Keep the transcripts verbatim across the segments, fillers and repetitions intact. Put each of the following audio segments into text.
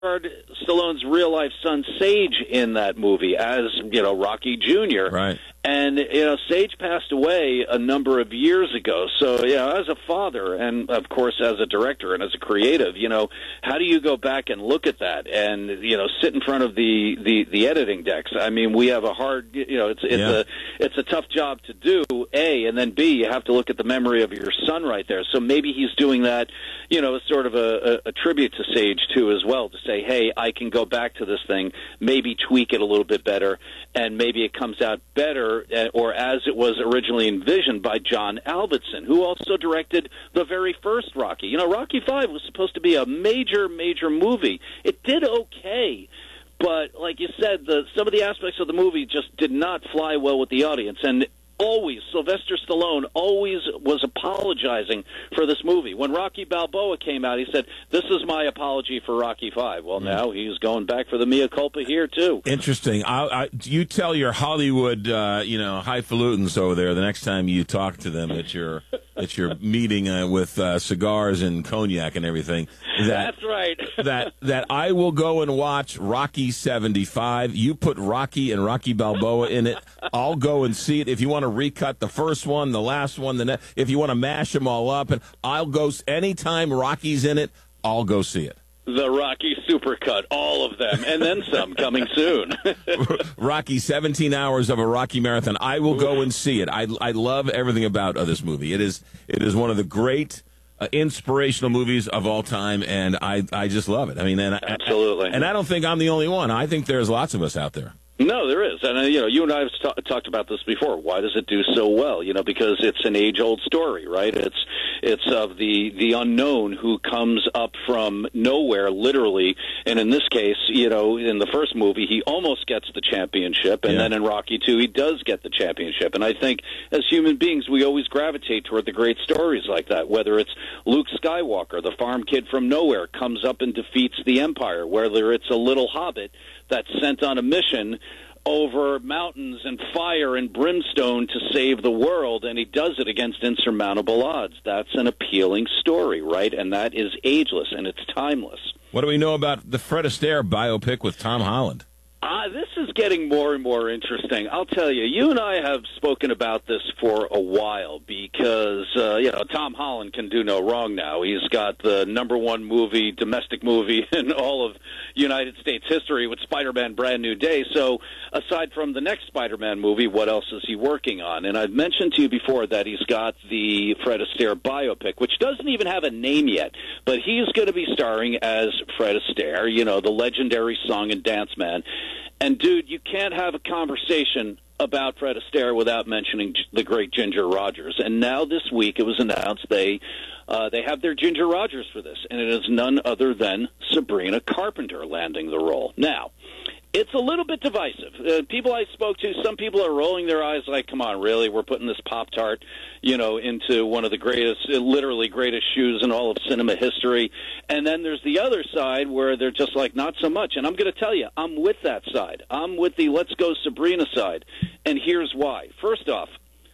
Stallone's real-life son, Sage, in that movie as, you know, Rocky Junior Right. And, you know, Sage passed away a number of years ago. So, you know, as a father and, of course, as a director and as a creative, you know, how do you go back and look at that and, you know, sit in front of the, the, the editing decks? I mean, we have a hard, you know, it's, it's, Yeah. a, it's a tough job to do, A, and then B, you have to look at the memory of your son right there. So maybe he's doing that, you know, as sort of a, a, a tribute to Sage, too, as well, to say, hey, I can go back to this thing, maybe tweak it a little bit better, and maybe it comes out better, or as it was originally envisioned by John Avildsen, who also directed the very first Rocky. You know, Rocky five was supposed to be a major, major movie. It did okay, but like you said, the, some of the aspects of the movie just did not fly well with the audience, and always, Sylvester Stallone always was apologizing for this movie. When Rocky Balboa came out, he said, this is my apology for Rocky five. Well, now he's going back for the mea culpa here, too. Interesting. I, I, you tell your Hollywood, uh, you know, highfalutins over there the next time you talk to them at your at your meeting uh, with uh, cigars and cognac and everything. That, That's right. that that I will go and watch Rocky seventy-five. You put Rocky and Rocky Balboa in it. I'll go and see it. If you want to recut the first one, the last one, the next, if you want to mash them all up, and I'll go anytime Rocky's in it, I'll go see it. The Rocky Supercut, all of them, and then some coming soon. Rocky, seventeen hours of a Rocky marathon. I will go and see it. I I love everything about uh, this movie. It is it is one of the great uh, inspirational movies of all time, and I I just love it. I mean, and absolutely. I, and I don't think I'm the only one. I think there's lots of us out there. No, there is, and uh, you know, you and I have t- talked about this before. Why does it do so well? You know, because it's an age-old story, right? It's it's of the the unknown who comes up from nowhere, literally. And in this case, you know, in the first movie, he almost gets the championship, and Yeah. then in Rocky two, he does get the championship. And I think, as human beings, we always gravitate toward the great stories like that. Whether it's Luke Skywalker, the farm kid from nowhere, comes up and defeats the Empire. Whether it's a little hobbit that's sent on a mission over mountains and fire and brimstone to save the world, and he does it against insurmountable odds. That's an appealing story, right? And that is ageless, and it's timeless. What do we know about the Fred Astaire biopic with Tom Holland? Uh, this is getting more and more interesting. I'll tell you, you and I have spoken about this for a while because, uh, you know, Tom Holland can do no wrong now. He's got the number one movie, domestic movie in all of United States history with Spider-Man Brand New Day. So aside from the next Spider-Man movie, what else is he working on? And I've mentioned to you before that he's got the Fred Astaire biopic, which doesn't even have a name yet, but he's going to be starring as Fred Astaire, you know, the legendary song and dance man. And, dude, you can't have a conversation about Fred Astaire without mentioning the great Ginger Rogers. And now this week it was announced they uh, they have their Ginger Rogers for this, and it is none other than Sabrina Carpenter landing the role. Now, it's a little bit divisive. Uh, people I spoke to, some people are rolling their eyes like, come on, really? We're putting this Pop-Tart, you know, into one of the greatest, literally greatest shoes in all of cinema history. And then there's the other side where they're just like, not so much. And I'm going to tell you, I'm with that side. I'm with the let's go Sabrina side. And here's why. First off,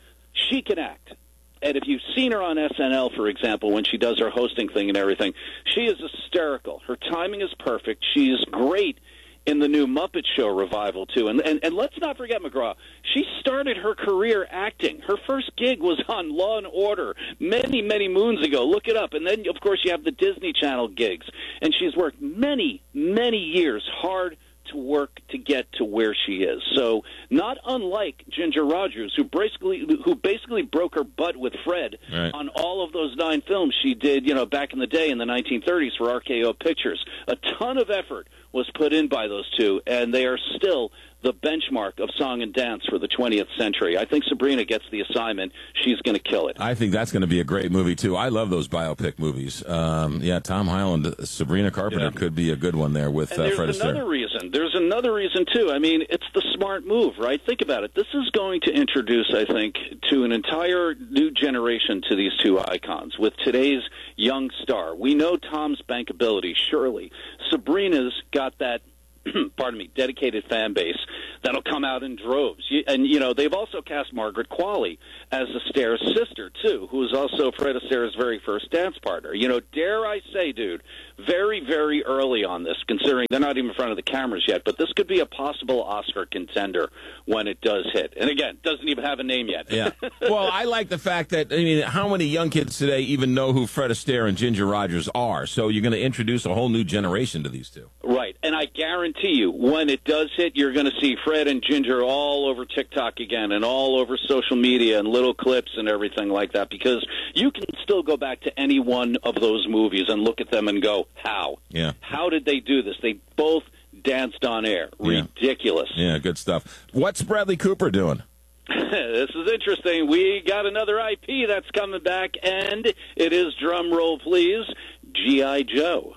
she can act. And if you've seen her on S N L, for example, when she does her hosting thing and everything, she is hysterical. Her timing is perfect. She is great in the new Muppet Show revival, too. And, and and let's not forget, McGraw, she started her career acting. Her first gig was on Law and Order many, many moons ago. Look it up. And then, of course, you have the Disney Channel gigs. And she's worked many, many years hard to work to get to where she is. So not unlike Ginger Rogers, who basically who basically broke her butt with Fred Right. on all of those nine films she did, you know, back in the day in the nineteen thirties for R K O Pictures. A ton of effort was put in by those two, and they are still the benchmark of song and dance for the twentieth century. I think Sabrina gets the assignment. She's going to kill it. I think that's going to be a great movie, too. I love those biopic movies. Um, yeah, Tom Holland, Sabrina Carpenter Yeah. could be a good one there with And uh, there's Fred Astaire. another reason. There's another reason, too. I mean, it's the smart move, right? Think about it. This is going to introduce, I think, to an entire new generation to these two icons. With today's young star, we know Tom's bankability, surely. Sabrina's got that, pardon me, dedicated fan base that'll come out in droves. You, and, you know, they've also cast Margaret Qualley as Astaire's sister, too, who is also Fred Astaire's very first dance partner. You know, dare I say, dude, very, very early on this, considering they're not even in front of the cameras yet, but this could be a possible Oscar contender when it does hit. And, again, doesn't even have a name yet. Yeah. Well, I like the fact that, I mean, how many young kids today even know who Fred Astaire and Ginger Rogers are? So you're going to introduce a whole new generation to these two. Right. And I guarantee you, when it does hit, you're going to see Fred and Ginger all over TikTok again and all over social media and little clips and everything like that, because you can still go back to any one of those movies and look at them and go, how? Yeah. How did they do this? They both danced on air. Yeah. Ridiculous. Yeah, good stuff. What's Bradley Cooper doing? This is interesting. We got another I P that's coming back, and it is, drum roll please, G I. Joe.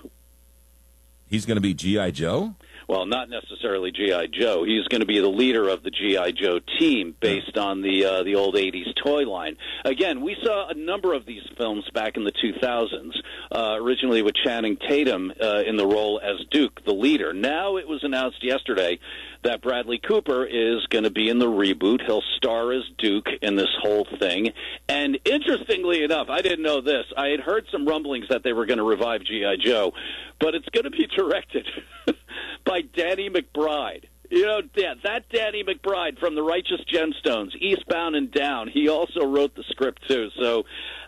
He's going to be G I. Joe? Well, not necessarily G I. Joe. He's going to be the leader of the G I. Joe team based on the uh, the old eighties toy line. Again, we saw a number of these films back in the two thousands, uh, originally with Channing Tatum uh, in the role as Duke, the leader. Now it was announced yesterday that Bradley Cooper is going to be in the reboot. He'll star as Duke in this whole thing. And interestingly enough, I didn't know this. I had heard some rumblings that they were going to revive G I. Joe, but it's going to be directed by Danny McBride. You know, yeah, that Danny McBride from The Righteous Gemstones, Eastbound and Down, he also wrote the script, too. So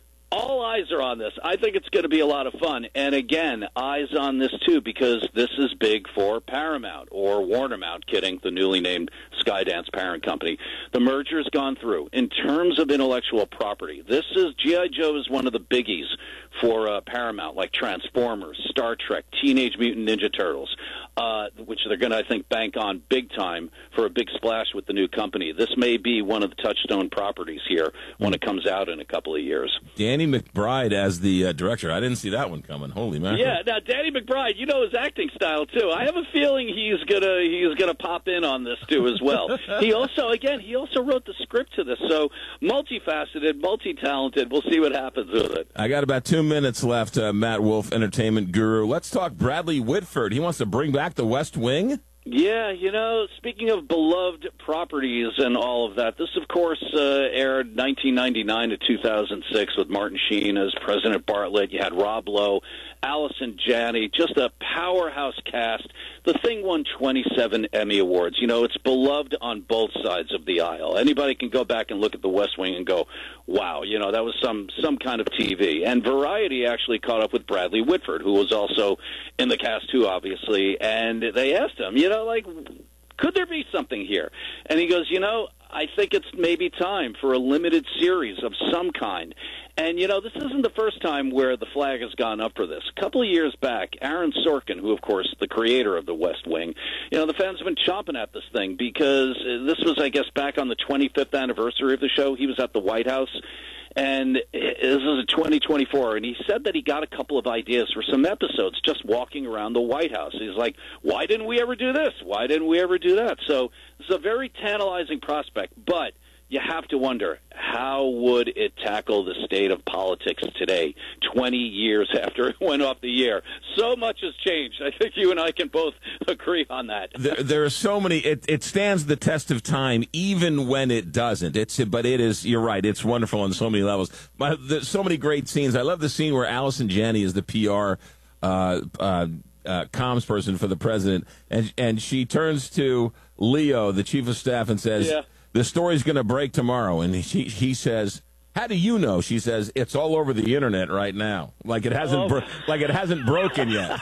all eyes are on this. I think it's going to be a lot of fun. And again, eyes on this, too, because this is big for Paramount, or Warner Mount, kidding, the newly named Skydance parent company. The merger's gone through. In terms of intellectual property, this is, G I. Joe is one of the biggies for uh, Paramount, like Transformers, Star Trek, Teenage Mutant Ninja Turtles, uh, which they're going to, I think, bank on big time for a big splash with the new company. This may be one of the touchstone properties here when it comes out in a couple of years. Danny McBride as the uh, director. I didn't see that one coming. Holy mackerel. Yeah, now Danny McBride, you know his acting style too. I have a feeling he's gonna he's gonna pop in on this too as well. He also, again, he also wrote the script to this, so multifaceted, multi-talented. We'll see what happens with it. I got about two minutes left, uh, Matt Wolf, entertainment guru. Let's talk Bradley Whitford. He wants to bring back the West Wing. Yeah, you know, speaking of beloved properties and all of that, this, of course, uh, aired nineteen ninety-nine to two thousand six with Martin Sheen as President Bartlett. You had Rob Lowe, Allison Janney, just a powerhouse cast. The thing won twenty-seven Emmy Awards. You know, it's beloved on both sides of the aisle. Anybody can go back and look at The West Wing and go, wow, you know, that was some, some kind of T V. And Variety actually caught up with Bradley Whitford, who was also in the cast, too, obviously, and they asked him, you know, like, could there be something here? And he goes, you know, I think it's maybe time for a limited series of some kind. And, you know, this isn't the first time where the flag has gone up for this. A couple of years back, Aaron Sorkin, who, of course, the creator of The West Wing, you know, the fans have been chomping at this thing because this was, I guess, back on the twenty-fifth anniversary of the show. He was at the White House. And this is a twenty twenty-four, and he said that he got a couple of ideas for some episodes just walking around the White House. He's like, why didn't we ever do this? Why didn't we ever do that? So this is a very tantalizing prospect, but you have to wonder, how would it tackle the state of politics today, twenty years after it went off the air? So much has changed. I think you and I can both agree on that. There, there are so many. It, it stands the test of time, even when it doesn't. It's, but it is. You're right. It's wonderful on so many levels. But there's so many great scenes. I love the scene where Allison Janney is the P R uh, uh, uh, comms person for the president, and and she turns to Leo, the chief of staff, and says, Yeah. the story's going to break tomorrow. And he, he says, how do you know? She says, it's all over the internet right now. Like it hasn't, Oh. bro- like it hasn't broken yet.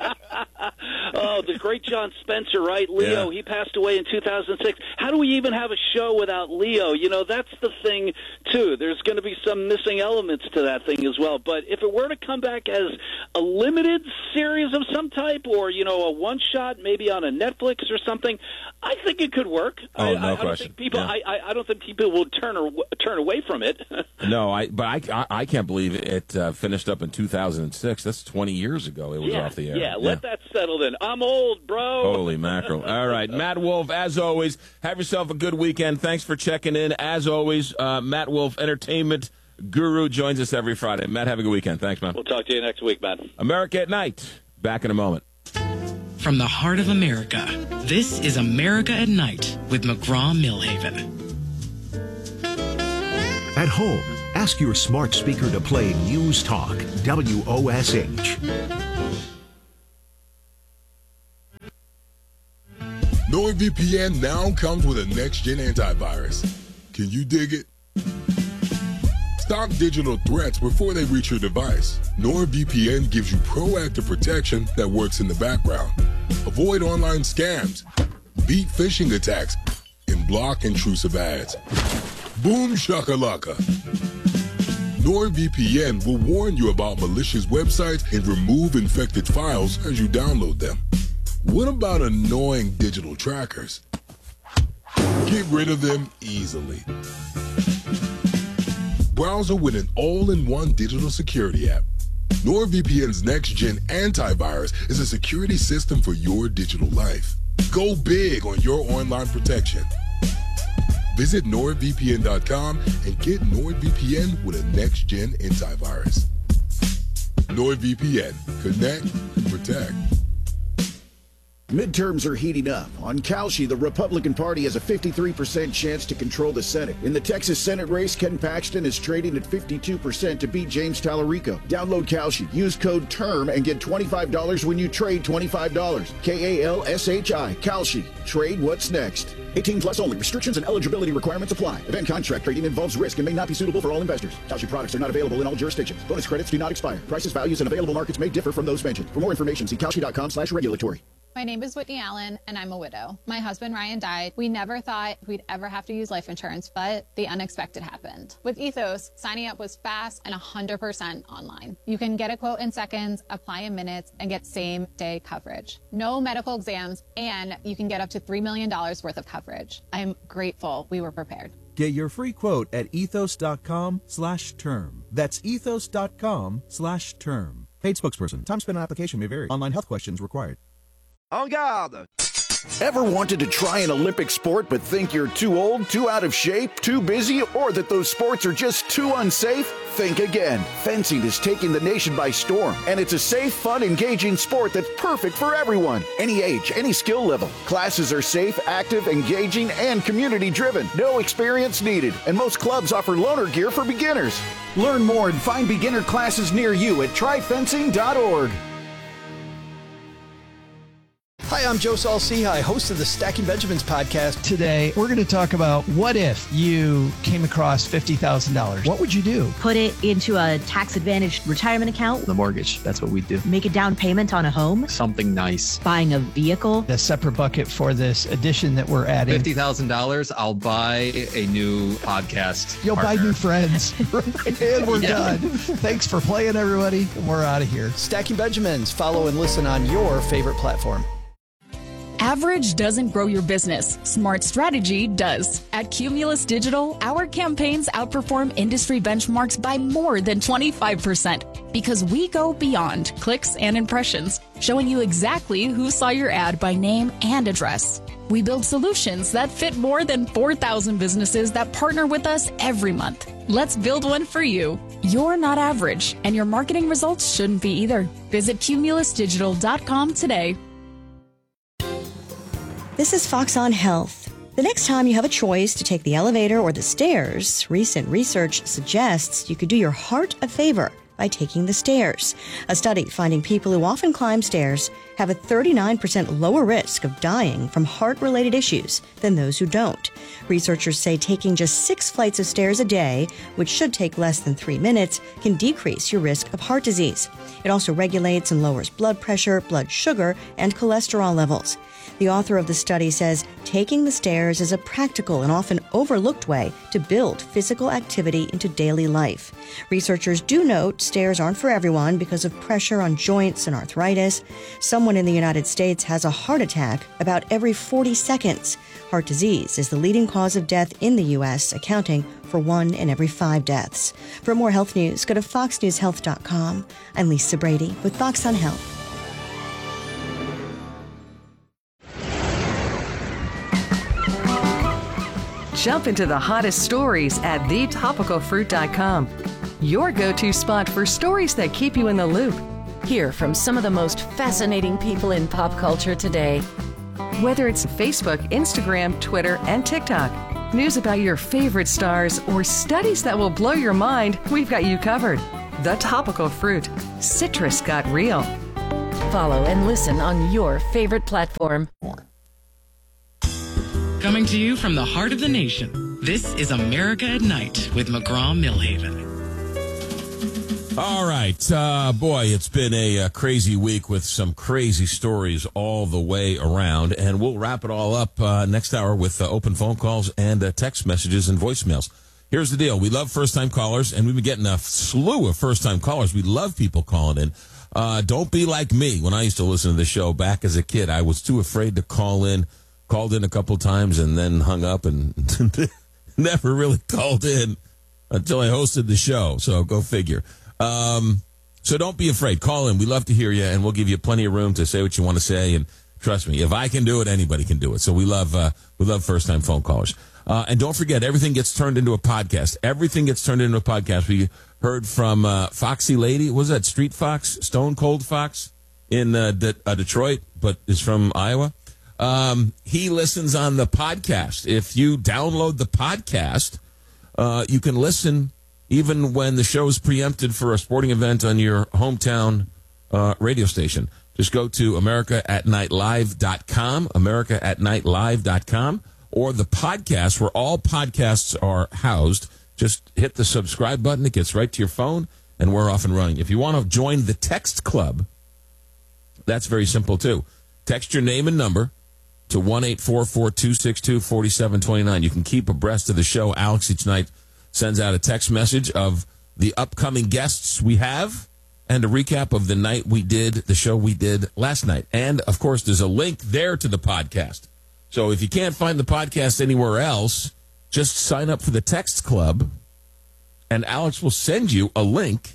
Oh, the great John Spencer, right? Leo, Yeah. he passed away in two thousand six. How do we even have a show without Leo? You know, that's the thing, too. There's going to be some missing elements to that thing as well. But if it were to come back as a limited series of some type, or, you know, a one-shot, maybe on a Netflix or something, I think it could work. Oh, I, no I, I don't question. think people, Yeah. I, I don't think people will turn, or, turn away from it. No, I, but I, I, I can't believe it uh, finished up in two thousand six. That's twenty years ago it was yeah, off the air. yeah, let that settle in. I'm old, bro. Holy mackerel. All right. Matt Wolf, as always, have yourself a good weekend. Thanks for checking in. As always, uh, Matt Wolf, entertainment guru, joins us every Friday. Matt, have a good weekend. Thanks, man. We'll talk to you next week, man. America at Night. Back in a moment. from the heart of America. This is America at Night with McGraw-Millhaven. At home, ask your smart speaker to play News Talk, W O S H. NordVPN now comes with a next-gen antivirus. Can you dig it? Stop digital threats before they reach your device. NordVPN gives you proactive protection that works in the background. Avoid online scams, beat phishing attacks, and block intrusive ads. Boom shakalaka. NordVPN will warn you about malicious websites and remove infected files as you download them. What about annoying digital trackers? Get rid of them easily. Browser with an all-in-one digital security app. NordVPN's next-gen antivirus is a security system for your digital life. Go big on your online protection. Visit nord V P N dot com and get NordVPN with a next-gen antivirus. NordVPN. Connect, protect. Midterms are heating up. On Kalshi, the Republican Party has a fifty-three percent chance to control the Senate. In the Texas Senate race, Ken Paxton is trading at fifty-two percent to beat James Tallarico. Download Kalshi, use code TERM, and get twenty-five dollars when you trade twenty-five dollars. K A L S H I. Kalshi. Trade what's next. eighteen plus only. Restrictions and eligibility requirements apply. Event contract trading involves risk and may not be suitable for all investors. Kalshi products are not available in all jurisdictions. Bonus credits do not expire. Prices, values, and available markets may differ from those mentioned. For more information, see kalshi dot com slash regulatory. My name is Whitney Allen, and I'm a widow. My husband, Ryan, died. We never thought we'd ever have to use life insurance, but the unexpected happened. With Ethos, signing up was fast and one hundred percent online. You can get a quote in seconds, apply in minutes, and get same-day coverage. No medical exams, and you can get up to three million dollars worth of coverage. I'm grateful we were prepared. Get your free quote at ethos dot com slash term. That's ethos dot com slash term. Paid spokesperson. Time spent on application may vary. Online health questions required. En garde! Ever wanted to try an Olympic sport but think you're too old, too out of shape, too busy, or that those sports are just too unsafe? Think again. Fencing is taking the nation by storm, and it's a safe, fun, engaging sport that's perfect for everyone. Any age, any skill level. Classes are safe, active, engaging, and community-driven. No experience needed, and most clubs offer loaner gear for beginners. Learn more and find beginner classes near you at try fencing dot org. Hi, I'm Joe Saul-Sehy, host of the Stacking Benjamins podcast. Today, we're going to talk about what if you came across fifty thousand dollars? What would you do? Put it into a tax-advantaged retirement account. The mortgage, that's what we do. Make a down payment on a home. Something nice. Buying a vehicle. A separate bucket for this addition that we're adding. fifty thousand dollars, I'll buy a new podcast You'll partner. buy new friends. And we're yeah. done. Thanks for playing, everybody. We're out of here. Stacking Benjamins. Follow and listen on your favorite platform. Average doesn't grow your business. Smart strategy does. At Cumulus Digital, our campaigns outperform industry benchmarks by more than twenty-five percent because we go beyond clicks and impressions, showing you exactly who saw your ad by name and address. We build solutions that fit more than four thousand businesses that partner with us every month. Let's build one for you. You're not average, and your marketing results shouldn't be either. Visit cumulus digital dot com today. This is Fox on Health. The next time you have a choice to take the elevator or the stairs, recent research suggests you could do your heart a favor by taking the stairs. A study finding people who often climb stairs have a thirty-nine percent lower risk of dying from heart-related issues than those who don't. Researchers say taking just six flights of stairs a day, which should take less than three minutes, can decrease your risk of heart disease. It also regulates and lowers blood pressure, blood sugar, and cholesterol levels. The author of the study says taking the stairs is a practical and often overlooked way to build physical activity into daily life. Researchers do note stairs aren't for everyone because of pressure on joints and arthritis. Someone in the United States has a heart attack about every forty seconds. Heart disease is the leading cause of death in the U S, accounting for one in every five deaths. For more health news, go to fox news health dot com. I'm Lisa Brady with Fox on Health. Jump into the hottest stories at the topical fruit dot com. Your go-to spot for stories that keep you in the loop. Hear from some of the most fascinating people in pop culture today. Whether it's Facebook, Instagram, Twitter, and TikTok, news about your favorite stars, or studies that will blow your mind, we've got you covered. The Topical Fruit. Citrus got real. Follow and listen on your favorite platform. Coming to you from the heart of the nation, this is America at Night with McGraw-Millhaven. All right. Uh, boy, it's been a, a crazy week with some crazy stories all the way around. And we'll wrap it all up uh, next hour with uh, open phone calls and uh, text messages and voicemails. Here's the deal. We love first-time callers, and we've been getting a slew of first-time callers. We love people calling in. Uh, don't be like me. When I used to listen to the show back as a kid, I was too afraid to call in. Called in a couple times and then hung up and never really called in until I hosted the show. So go figure. Um, so don't be afraid. Call in. We love to hear you, and we'll give you plenty of room to say what you want to say. And trust me, if I can do it, anybody can do it. So we love uh, we love first-time phone callers. Uh, and don't forget, everything gets turned into a podcast. Everything gets turned into a podcast. We heard from uh, Foxy Lady. What was that? Street Fox? Stone Cold Fox in uh, De- uh, Detroit, but is from Iowa. Um, he listens on the podcast. If you download the podcast, uh, you can listen even when the show is preempted for a sporting event on your hometown uh, radio station. Just go to america at night live dot com, america at night live dot com, or the podcast where all podcasts are housed. Just hit the subscribe button. It gets right to your phone, and we're off and running. If you want to join the text club, that's very simple, too. Text your name and number to one eight four four, two six two, four seven two nine. You can keep abreast of the show. Alex each night sends out a text message of the upcoming guests we have and a recap of the night we did, the show we did last night. And, of course, there's a link there to the podcast. So if you can't find the podcast anywhere else, just sign up for the text club, and Alex will send you a link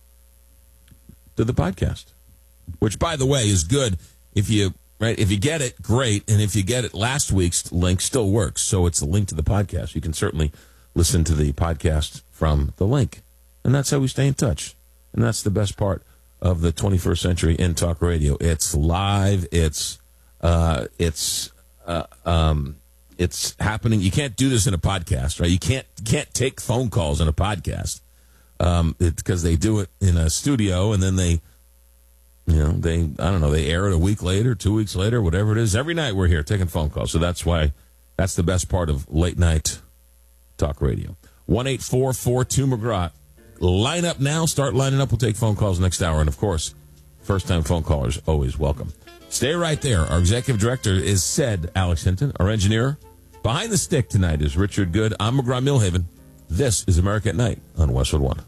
to the podcast, which, by the way, is good if you... Right, if you get it, great, and if you get it, last week's link still works. So it's the link to the podcast. You can certainly listen to the podcast from the link, and that's how we stay in touch. And that's the best part of the twenty-first century in talk radio. It's live. It's uh, it's uh, um, it's happening. You can't do this in a podcast, right? You can't can't take phone calls in a podcast um, because they do it in a studio, and then they. You know, they, I don't know, they air it a week later, two weeks later, whatever it is. Every night we're here taking phone calls. So that's why, that's the best part of late night talk radio. one eight four four two McGraw. Line up now. Start lining up. We'll take phone calls next hour. And, of course, first-time phone callers, always welcome. Stay right there. Our executive director is said Alex Hinton. Our engineer behind the stick tonight is Richard Good. I'm McGraw-Millhaven. This is America at Night on Westwood One.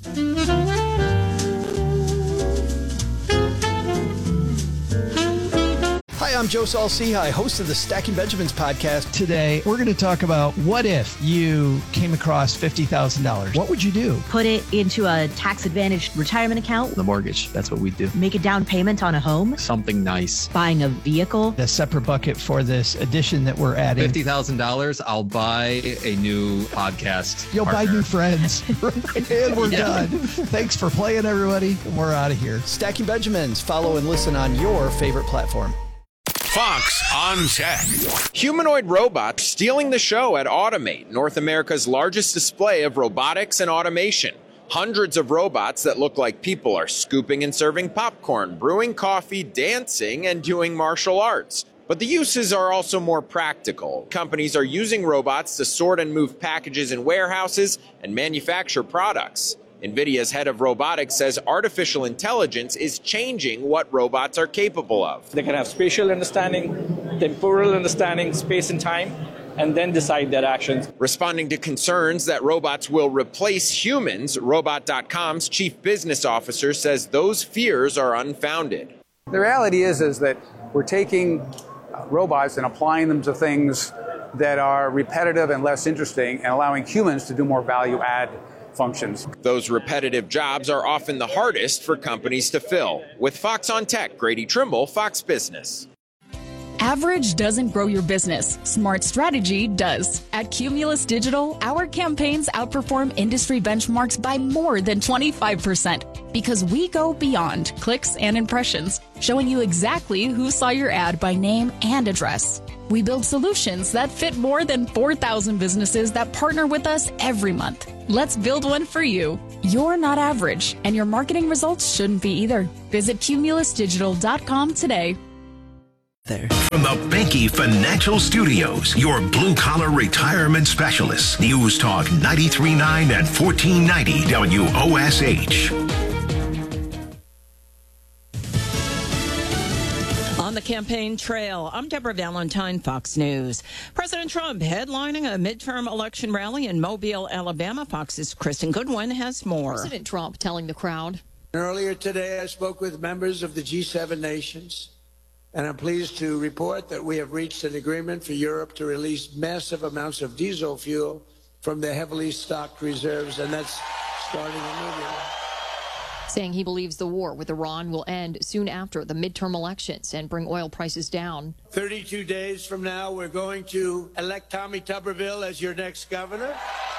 Hi, I'm Joe Saul-Sehy, host of the Stacking Benjamins podcast. Today, we're going to talk about what if you came across fifty thousand dollars? What would you do? Put it into a tax-advantaged retirement account. The mortgage, that's what we do. Make a down payment on a home. Something nice. Buying a vehicle. A separate bucket for this addition that we're adding. fifty thousand dollars, I'll buy a new podcast You'll partner. buy new friends. And we're Yeah. done. Thanks for playing, everybody. We're out of here. Stacking Benjamins. Follow and listen on your favorite platform. Fox on Tech. Humanoid robots stealing the show at Automate, North America's largest display of robotics and automation. Hundreds of robots that look like people are scooping and serving popcorn, brewing coffee, dancing, and doing martial arts. But the uses are also more practical. Companies are using robots to sort and move packages in warehouses and manufacture products. NVIDIA's head of robotics says artificial intelligence is changing what robots are capable of. They can have spatial understanding, temporal understanding, space and time, and then decide their actions. Responding to concerns that robots will replace humans, Robot dot com's chief business officer says those fears are unfounded. The reality is, is that we're taking uh, robots and applying them to things that are repetitive and less interesting and allowing humans to do more value-add functions. Those repetitive jobs are often the hardest for companies to fill. With Fox on Tech, Grady Trimble, Fox Business. Average doesn't grow your business. Smart strategy does. At Cumulus Digital, our campaigns outperform industry benchmarks by more than twenty-five percent because we go beyond clicks and impressions, showing you exactly who saw your ad by name and address. We build solutions that fit more than four thousand businesses that partner with us every month. Let's build one for you. You're not average, and your marketing results shouldn't be either. Visit cumulus digital dot com today. There. From the Banky Financial Studios, your blue-collar retirement specialist. News Talk ninety-three point nine and fourteen ninety W O S H. On the campaign trail, I'm Deborah Valentine, Fox News. President Trump headlining a midterm election rally in Mobile, Alabama. Fox's Kristen Goodwin has more. President Trump telling the crowd. Earlier today, I spoke with members of the G seven nations, and I'm pleased to report that we have reached an agreement for Europe to release massive amounts of diesel fuel from their heavily stocked reserves, and that's starting immediately. Saying he believes the war with Iran will end soon after the midterm elections and bring oil prices down. thirty-two days from now, we're going to elect Tommy Tuberville as your next governor.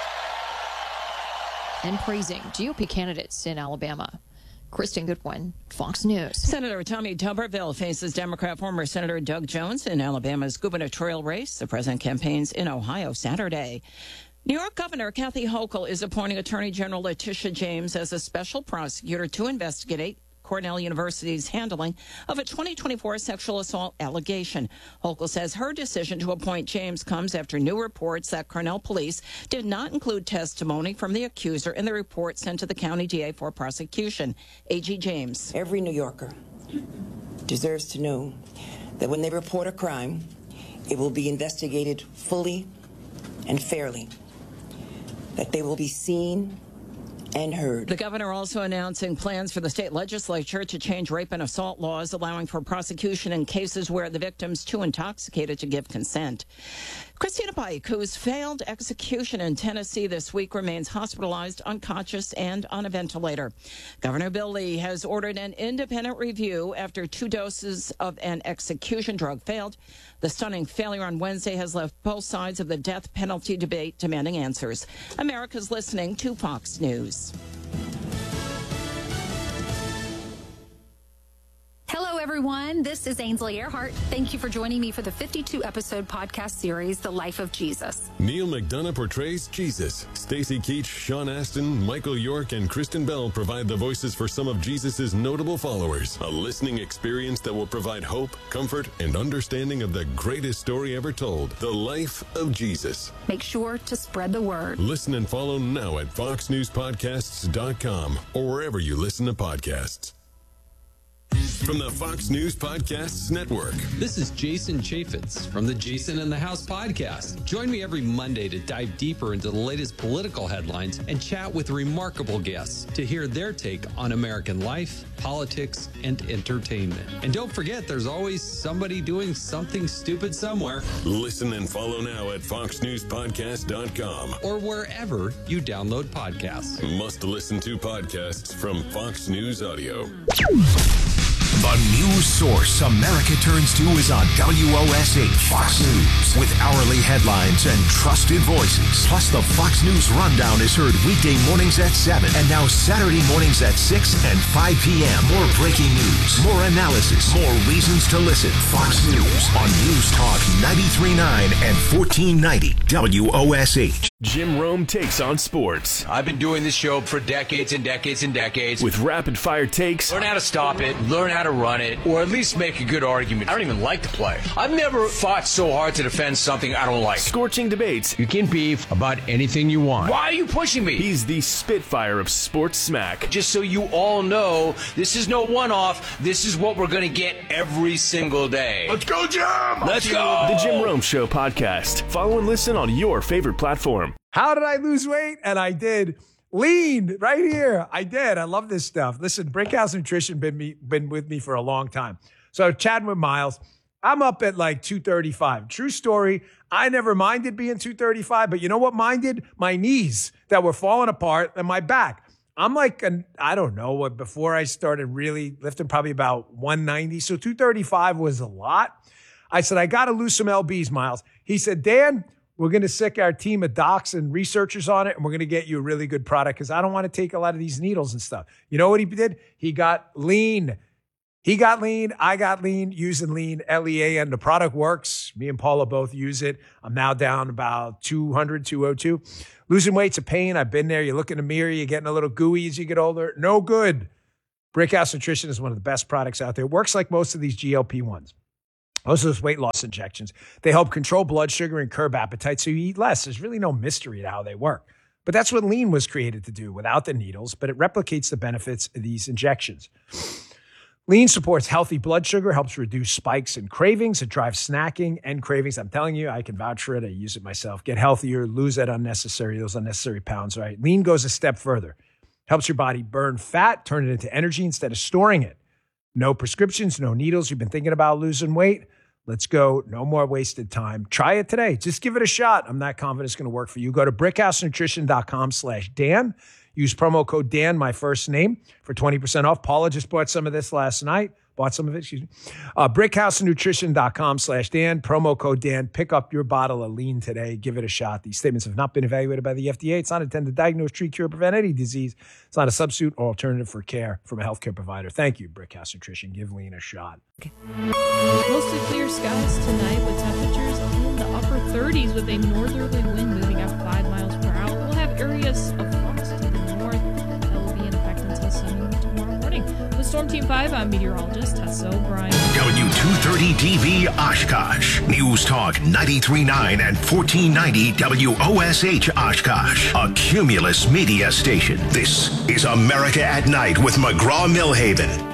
And praising G O P candidates in Alabama. Kristen Goodwin, Fox News. Senator Tommy Tuberville faces Democrat former Senator Doug Jones in Alabama's gubernatorial race. The president campaigns in Ohio Saturday. New York Governor Kathy Hochul is appointing Attorney General Letitia James as a special prosecutor to investigate Cornell University's handling of a twenty twenty-four sexual assault allegation. Hochul says her decision to appoint James comes after new reports that Cornell police did not include testimony from the accuser in the report sent to the county D A for prosecution. A G James. Every New Yorker deserves to know that when they report a crime, it will be investigated fully and fairly, that they will be seen and heard. The governor also announcing plans for the state legislature to change rape and assault laws, allowing for prosecution in cases where the victim's too intoxicated to give consent. Christina Pike, whose failed execution in Tennessee this week, remains hospitalized, unconscious, and on a ventilator. Governor Bill Lee has ordered an independent review after two doses of an execution drug failed. The stunning failure on Wednesday has left both sides of the death penalty debate demanding answers. America's listening to Fox News. Hello, everyone. This is Ainsley Earhart. Thank you for joining me for the fifty-two episode podcast series, The Life of Jesus. Neil McDonough portrays Jesus. Stacy Keach, Sean Astin, Michael York, and Kristen Bell provide the voices for some of Jesus's notable followers. A listening experience that will provide hope, comfort, and understanding of the greatest story ever told, The Life of Jesus. Make sure to spread the word. Listen and follow now at fox news podcasts dot com or wherever you listen to podcasts. From the Fox News Podcasts Network. This is Jason Chaffetz from the Jason in the House podcast. Join me every Monday to dive deeper into the latest political headlines and chat with remarkable guests to hear their take on American life, politics, and entertainment. And don't forget, there's always somebody doing something stupid somewhere. Listen and follow now at fox news podcast dot com or wherever you download podcasts. Must listen to podcasts from Fox News Audio. The news source America turns to is on W O S H Fox News with hourly headlines and trusted voices. Plus, the Fox News Rundown is heard weekday mornings at seven and now Saturday mornings at six and five p.m. More breaking news, more analysis, more reasons to listen. Fox News on News Talk ninety-three point nine and fourteen ninety W O S H. Jim Rome takes on sports. I've been doing this show for decades and decades and decades. With rapid-fire takes. Learn how to stop it, learn how to run it, or at least make a good argument. I don't even like to play. I've never fought so hard to defend something I don't like. Scorching debates. You can beef about anything you want. Why are you pushing me? He's the Spitfire of sports smack. Just so you all know, this is no one-off. This is what we're going to get every single day. Let's go, Jim! Let's go! The Jim Rome Show podcast. Follow and listen on your favorite platform. How did I lose weight? And I did. Lean right here. I did. I love this stuff. Listen, Brickhouse Nutrition been me been with me for a long time. So chatting with Miles, I'm up at like two thirty-five. True story. I never minded being two thirty-five, but you know what minded? My knees that were falling apart and my back. I'm like, an, I don't know, what before I started really lifting, probably about one ninety. So two thirty-five was a lot. I said, I got to lose some L Bs, Miles. He said, Dan, we're going to sick our team of docs and researchers on it, and we're going to get you a really good product because I don't want to take a lot of these needles and stuff. You know what he did? He got lean. He got lean. I got lean using lean, L E A N. The product works. Me and Paula both use it. I'm now down about two hundred, two oh two. Losing weight's a pain. I've been there. You look in the mirror, you're getting a little gooey as you get older. No good. Brickhouse Nutrition is one of the best products out there. It works like most of these G L P ones. Most of those weight loss injections. They help control blood sugar and curb appetite so you eat less. There's really no mystery to how they work. But that's what lean was created to do without the needles, but it replicates the benefits of these injections. Lean supports healthy blood sugar, helps reduce spikes and cravings. It drives snacking and cravings. I'm telling you, I can vouch for it. I use it myself. Get healthier, lose that unnecessary, those unnecessary pounds, right? Lean goes a step further. Helps your body burn fat, turn it into energy instead of storing it. No prescriptions, no needles. You've been thinking about losing weight? Let's go. No more wasted time. Try it today. Just give it a shot. I'm not confident it's going to work for you. Go to brickhousenutrition.com slash Dan. Use promo code Dan, my first name, for twenty percent off. Paula just bought some of this last night. Bought some of it, excuse me. Uh, brickhousenutrition.com slash Dan. Promo code Dan. Pick up your bottle of lean today. Give it a shot. These statements have not been evaluated by the F D A. It's not intended to diagnose, treat, cure, or prevent any disease. It's not a substitute or alternative for care from a healthcare provider. Thank you, Brickhouse Nutrition. Give lean a shot. Okay. Mostly clear skies tonight with temperatures in the upper thirties with a northerly wind moving at five miles per hour. We'll have areas of frost to the north that will be in effect until seven tomorrow morning. With Storm Team five, I'm meteorologist Tessa O'Brien. W two thirty D V Oshkosh. News Talk ninety-three point nine and fourteen ninety W O S H Oshkosh. A Cumulus media station. This is America at Night with McGraw-Milhaven.